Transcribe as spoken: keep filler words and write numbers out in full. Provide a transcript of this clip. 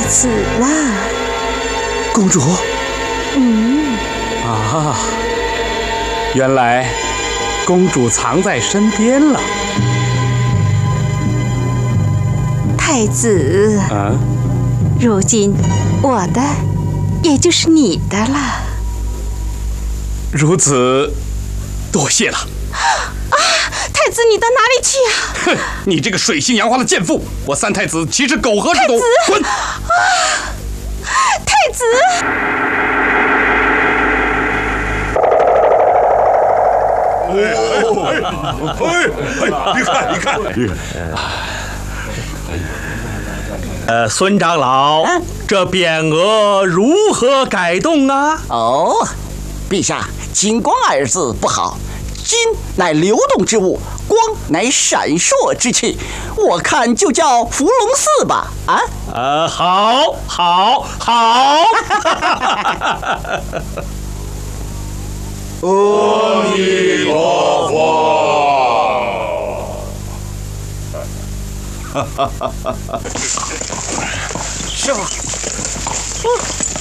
死了。 公主。 嗯。 啊，原来公主藏在身边了。 太子。 啊。 如今我的，也就是你的了。 如此，多谢了。 啊，太子，你到哪里去啊？ 哼，你这个水性杨花的贱妇！我三太子岂是苟合之徒？滚！ 啊，太子！ 哦，哎，你看，你看，你看。 呃，孙长老，嗯、这匾额如何改动啊？ 哦，陛下，金光二字不好，金乃流动之物，光乃闪烁之气，我看就叫伏龙寺吧。啊？ 呃，好，好，好。 阿弥陀佛。 是吧？